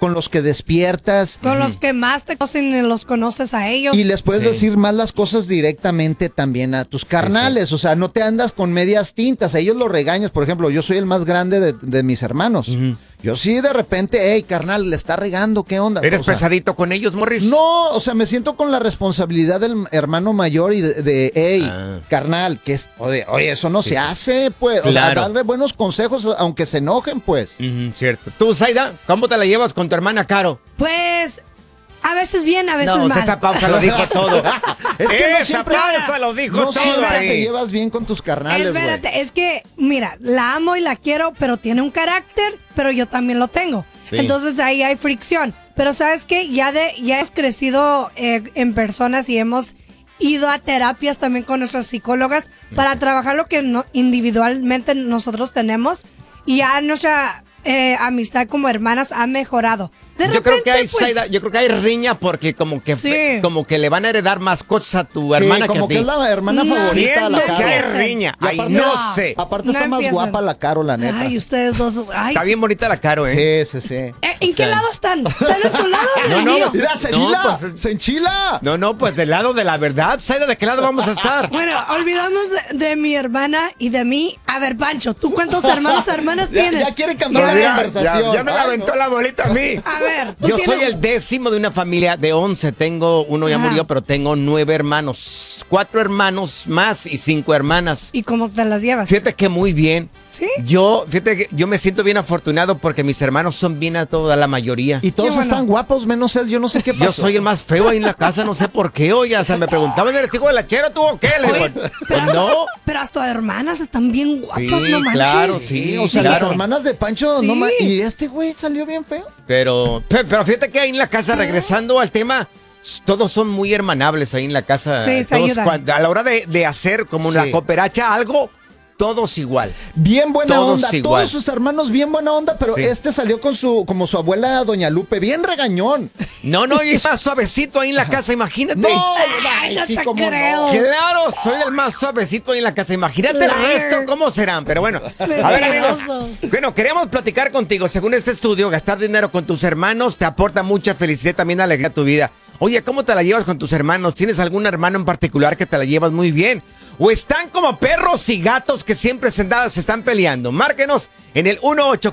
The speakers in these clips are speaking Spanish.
con los que despiertas. Con los que más te conocen y los conoces a ellos. Y les puedes decir más las cosas directamente también a tus carnales. O sea, no te andas con medias tintas. A ellos los regañas. Por ejemplo, yo soy el más grande de mis hermanos. Yo sí de repente, hey, carnal, le está regando, ¿qué onda? ¿Eres pesadito con ellos, Morris? No, o sea, me siento con la responsabilidad del hermano mayor y hey, carnal, que es, oye, eso no se hace, pues. O sea, darle buenos consejos, aunque se enojen, pues. Cierto. Tú, Zaida, ¿cómo te la llevas con tu hermana Caro? Pues, a veces bien, a veces mal. No, esa pausa lo dijo todo. Es que esa pausa lo dijo no todo siempre ahí. te llevas bien con tus carnales, Espérate, güey. es que, mira, la amo y la quiero, pero tiene un carácter, pero yo también lo tengo. Sí. Entonces ahí hay fricción. Pero ¿sabes qué? Ya hemos crecido en personas y hemos ido a terapias también con nuestras psicólogas para trabajar lo que individualmente nosotros tenemos, y ya nuestra amistad como hermanas ha mejorado. Yo creo que hay, Zaida, yo creo que hay riña porque como que le van a heredar más cosas a tu hermana que a ti. Como que es la hermana favorita, la Caro. Que hay riña. Ay, aparte, no sé. Aparte está más guapa la Caro, la neta. Ay, ustedes dos. Ay. Está bien bonita la Caro, ¿eh? Sí. ¿En qué lado están? ¿Están en su lado o en el mío? Mira, se enchila. Se enchila. No, pues del lado de la verdad. Zaida, ¿de qué lado vamos a estar? Bueno, olvidamos de mi hermana y de mí. A ver, Pancho, ¿tú cuántos hermanos o hermanas tienes? Ya quiere cambiar de conversación. Ya me la aventó la bolita a mí. A ver, yo soy el 10º de una familia de 11. Tengo, uno ya murió, pero tengo 9 hermanos. 4 hermanos más y 5 hermanas. ¿Y cómo te las llevas? Fíjate que muy bien. ¿Sí? Fíjate que yo me siento bien afortunado porque mis hermanos son bien a toda la mayoría. Y todos están guapos, menos él. Yo no sé qué pasó. Yo soy el más feo ahí en la casa, no sé por qué. Oye, hasta me preguntaban, ¿eres hijo de la chera tú o qué? Pues no. Pero hasta hermanas están bien guapas, sí, no manches. Claro, sí. O sea, las hermanas de Pancho, sí. no manches. Y este güey salió bien feo. Pero fíjate que ahí en la casa, regresando al tema, todos son muy hermanables ahí en la casa. Sí, se ayudan. A la hora de hacer como una cooperacha, algo, todos igual. Bien buena todos onda. Igual. Todos sus hermanos bien buena onda, pero este salió con como su abuela Doña Lupe, bien regañón. No, y es más suavecito ahí en la casa, imagínate. No sí, te creo. No. Claro, soy el más suavecito ahí en la casa. Imagínate el resto, ¿cómo serán? Pero bueno, a ver, amigos. Bueno, queremos platicar contigo. Según este estudio, gastar dinero con tus hermanos te aporta mucha felicidad, también alegría a tu vida. Oye, ¿cómo te la llevas con tus hermanos? ¿Tienes algún hermano en particular que te la llevas muy bien? ¿O están como perros y gatos que siempre se están peleando? Márquenos en el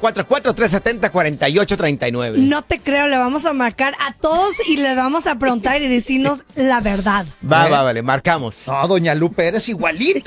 1844-370-4839. No te creo, le vamos a marcar a todos y le vamos a preguntar y decirnos la verdad. Vale, marcamos. No, Doña Lupe, eres igualita.